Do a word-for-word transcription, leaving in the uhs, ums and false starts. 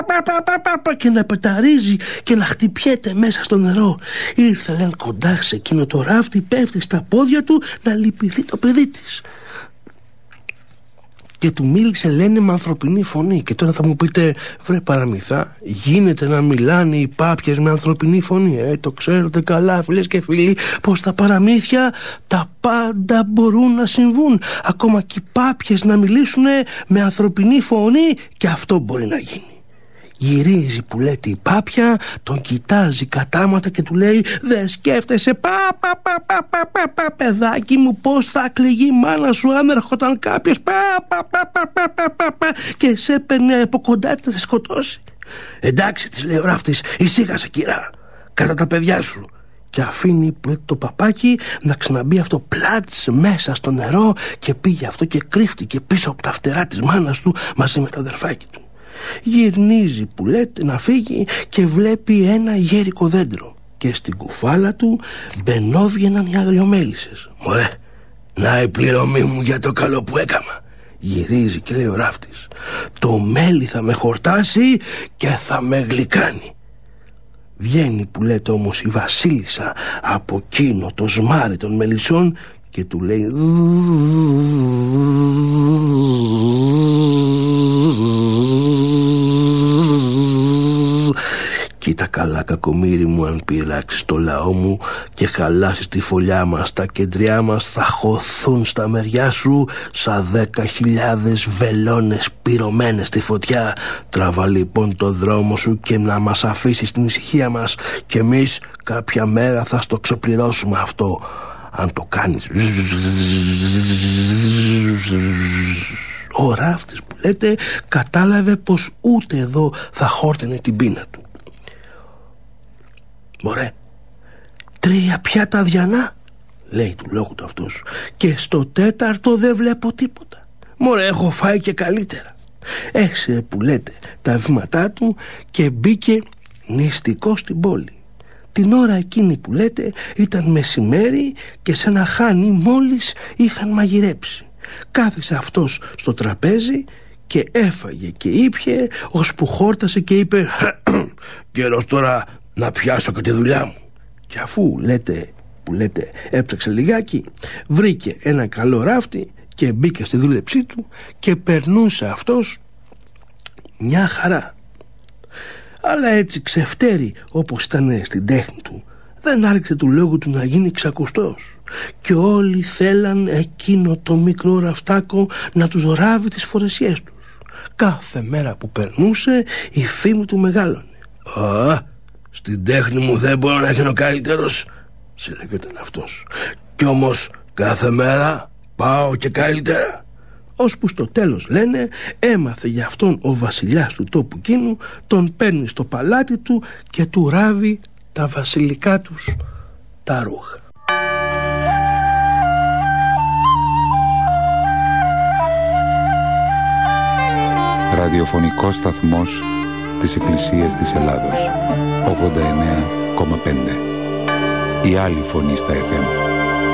και να πεταρίζει και να χτυπιέται μέσα στο νερό. Ήρθε, λένε, κοντά σε εκείνο το ράφτη, πέφτει στα πόδια του να λυπηθεί το παιδί της. Και του μίλησε, λένε, με ανθρωπινή φωνή. Και τώρα θα μου πείτε, βρε παραμυθά, γίνεται να μιλάνε οι πάπιες με ανθρωπινή φωνή? Ε, το ξέρετε καλά, φίλες και φίλοι, πως τα παραμύθια τα πάντα μπορούν να συμβούν. Ακόμα και οι πάπιες να μιλήσουν με ανθρωπινή φωνή, και αυτό μπορεί να γίνει. Γυρίζει, που λέτε, η πάπια, τον κοιτάζει κατάματα και του λέει: «Δεν σκέφτεσαι, πα, πα, πα, πα, πα, πα, πα, παιδάκι μου, πως θα κλαιγεί η μάνα σου αν έρχονταν κάποιος, πα, πα, πα, πα, πα, πα, πα, πα, και σε έπαιρνε από κοντά και θα σε σκοτώσει?» «Εντάξει», της λέει ο ράφτης, «ησύχασε, κυρά, κατά τα παιδιά σου». Και αφήνει, που λέτε, το παπάκι να ξαναμπεί αυτό πλάτς μέσα στο νερό, και πήγε αυτό και κρύφτηκε πίσω από τα φτερά της μάνας του μαζί με τα αδερφάκι του. Γυρνίζει, που λέτε, να φύγει και βλέπει ένα γέρικο δέντρο, και στην κουφάλα του μπαινόβγαιναν οι αγριομέλισσες. «Μωρέ, να η πληρωμή μου για το καλό που έκαμα». Γυρίζει και λέει ο ράφτης: «Το μέλι θα με χορτάσει και θα με γλυκάνει». Βγαίνει, που λέτε, όμως η βασίλισσα από εκείνο το σμάρι των μελισσών και του λέει: «Κοίτα καλά, κακομοίρη μου, αν πειράξεις το λαό μου και χαλάσεις τη φωλιά μας, τα κεντριά μας θα χωθούν στα μεριά σου σαν δέκα χιλιάδες βελόνες πυρωμένες στη φωτιά. Τραβά λοιπόν το δρόμο σου και να μας αφήσεις την ησυχία μας, και εμείς κάποια μέρα θα στο ξεπληρώσουμε αυτό, αν το κάνεις». Ο ράφτης, που λέτε, κατάλαβε πως ούτε εδώ θα χόρτενε την πείνα του. «Μωρέ, τρία πιάτα αδιανά», λέει του λόγου του αυτός, «και στο τέταρτο δεν βλέπω τίποτα. Μωρέ, έχω φάει και καλύτερα». Έξερε, που λέτε, τα βήματά του και μπήκε νηστικό στην πόλη. Την ώρα εκείνη, που λέτε, ήταν μεσημέρι και σε ένα χάνι μόλις είχαν μαγειρέψει. Κάθισε αυτός στο τραπέζι και έφαγε και ήπιε, ώσπου χόρτασε και είπε: «Καιρός τώρα να πιάσω και τη δουλειά μου». Και αφού, λέτε, που λέτε, έψαξε λιγάκι, βρήκε ένα καλό ράφτη και μπήκε στη δούλεψή του και περνούσε αυτός μια χαρά. Αλλά έτσι ξεφτέρι όπως ήταν στην τέχνη του, δεν άρχισε του λόγου του να γίνει ξακουστός, και όλοι θέλαν εκείνο το μικρό ραφτάκο να τους ράβει τις φορεσιές τους. Κάθε μέρα που περνούσε η φήμη του μεγάλωνε. «Α, στην τέχνη μου δεν μπορώ να γίνω καλύτερος», συλλεγόταν αυτός, «κι όμως κάθε μέρα πάω και καλύτερα». Ώσπου στο τέλος, λένε, έμαθε για αυτόν ο βασιλιάς του τόπου εκείνου, τον παίρνει στο παλάτι του και του ράβει τα βασιλικά τους τα ρούχα. Ραδιοφωνικός σταθμός της Εκκλησίας της Ελλάδος, ογδόντα εννέα κόμμα πέντε. Η άλλη φωνή στα εφ εμ.